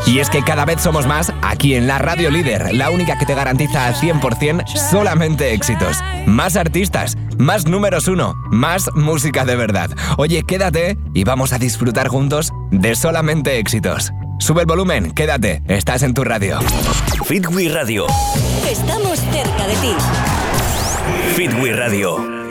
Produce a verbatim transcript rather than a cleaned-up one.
Y es que cada vez somos más aquí en la Radio Líder, la única que te garantiza al cien por ciento solamente éxitos. Más artistas, más números uno, más música de verdad. Oye, quédate y vamos a disfrutar juntos de solamente éxitos. Sube el volumen, quédate, estás en tu radio. Fit We Radio. Estamos cerca de ti. Fit We Radio.